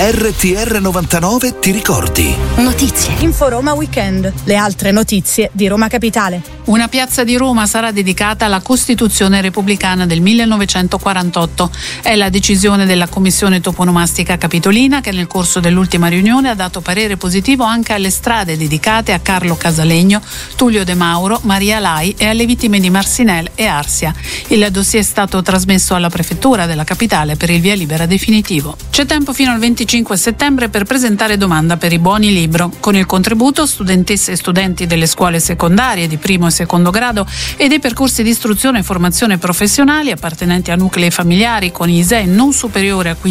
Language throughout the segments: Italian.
RTR 99 ti ricordi. Notizie. Info Roma Weekend. Le altre notizie di Roma Capitale. Una piazza di Roma sarà dedicata alla Costituzione repubblicana del 1948. È la decisione della Commissione Toponomastica Capitolina, che nel corso dell'ultima riunione ha dato parere positivo anche alle strade dedicate a Carlo Casalegno, Tullio De Mauro, Maria Lai e alle vittime di Marsinelle e Arsia. Il dossier è stato trasmesso alla Prefettura della Capitale per il via libera definitivo. C'è tempo fino al 25 settembre per presentare domanda per i buoni libro. Con il contributo, studentesse e studenti delle scuole secondarie di primo e secondo grado e dei percorsi di istruzione e formazione professionali appartenenti a nuclei familiari con ISEE non superiore a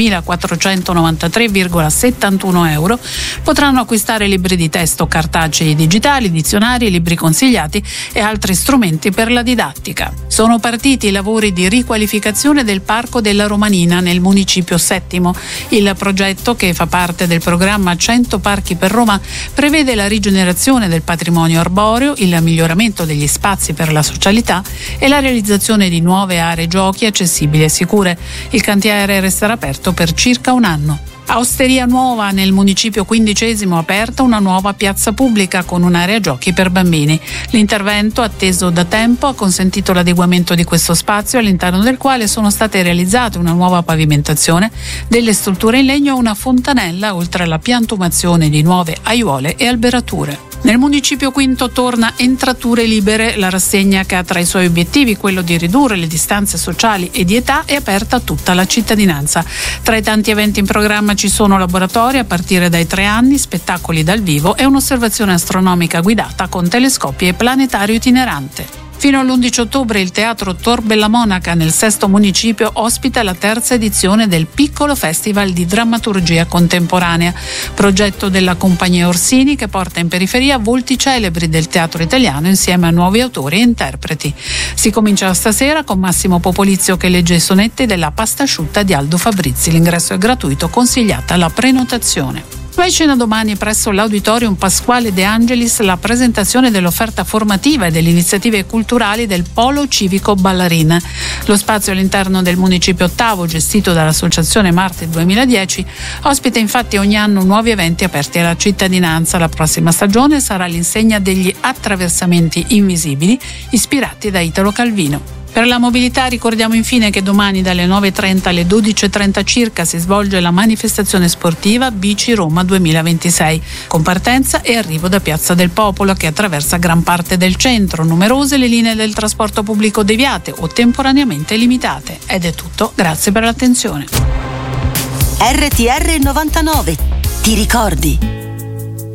15.493,71 euro potranno acquistare libri di testo cartacei e digitali, dizionari, libri consigliati e altri strumenti per la didattica. Sono partiti i lavori di riqualificazione del Parco della Romanina nel Municipio Settimo. Il progetto, che fa parte del programma 100 Parchi per Roma, prevede la rigenerazione del patrimonio arboreo, il miglioramento degli spazi per la socialità e la realizzazione di nuove aree giochi accessibili e sicure. Il cantiere resterà aperto per circa un anno. A Osteria Nuova, nel Municipio 15° aperta una nuova piazza pubblica con un'area giochi per bambini. L'intervento, atteso da tempo, ha consentito l'adeguamento di questo spazio, all'interno del quale sono state realizzate una nuova pavimentazione, delle strutture in legno e una fontanella, oltre alla piantumazione di nuove aiuole e alberature. Nel Municipio V torna Entrature Libere, la rassegna che ha tra i suoi obiettivi quello di ridurre le distanze sociali e di età è aperta a tutta la cittadinanza. Tra i tanti eventi in programma ci sono laboratori a partire dai 3 anni, spettacoli dal vivo e un'osservazione astronomica guidata con telescopi e planetario itinerante. Fino all'11 ottobre il Teatro Tor Bella Monaca nel Sesto Municipio ospita la terza edizione del Piccolo Festival di Drammaturgia Contemporanea, progetto della compagnia Orsini che porta in periferia volti celebri del teatro italiano insieme a nuovi autori e interpreti. Si comincia stasera con Massimo Popolizio che legge i sonetti della Pasta asciutta di Aldo Fabrizi. L'ingresso è gratuito, consigliata la prenotazione. Va in scena domani presso l'Auditorium Pasquale De Angelis la presentazione dell'offerta formativa e delle iniziative culturali del Polo Civico Ballarin. Lo spazio all'interno del Municipio VIII, gestito dall'Associazione Marte 2010, ospita infatti ogni anno nuovi eventi aperti alla cittadinanza. La prossima stagione sarà all'insegna degli attraversamenti invisibili, ispirati da Italo Calvino. Per la mobilità ricordiamo infine che domani dalle 9.30 alle 12.30 circa si svolge la manifestazione sportiva Bici Roma 2026, con partenza e arrivo da Piazza del Popolo che attraversa gran parte del centro, numerose le linee del trasporto pubblico deviate o temporaneamente limitate. Ed è tutto, grazie per l'attenzione. RTR 99, ti ricordi?